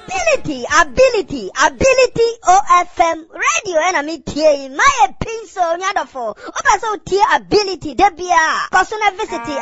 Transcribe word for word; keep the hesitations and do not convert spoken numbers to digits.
ability, ability, ability O F M radio and a metie my pin so nyadofo. Opa so tie ability debia. Kosuna visit